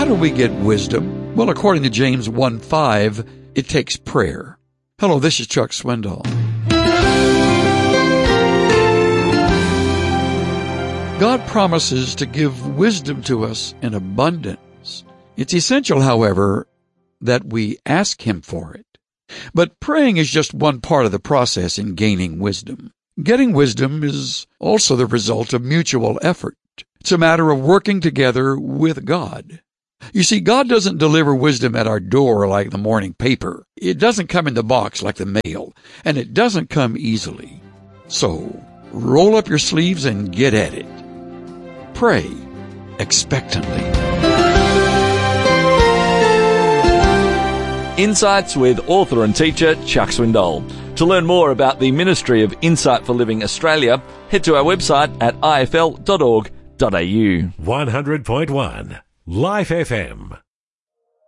how do we get wisdom? Well, according to James 1:5, it takes prayer. Hello, this is Chuck Swindoll. God promises to give wisdom to us in abundance. It's essential, however, that we ask Him for it. But praying is just one part of the process in gaining wisdom. Getting wisdom is also the result of mutual effort. It's a matter of working together with God. You see, God doesn't deliver wisdom at our door like the morning paper. It doesn't come in the box like the mail, and it doesn't come easily. So, roll up your sleeves and get at it. Pray expectantly. Insights with author and teacher Chuck Swindoll. To learn more about the Ministry of Insight for Living Australia, head to our website at ifl.org.au. 100.1 Life FM.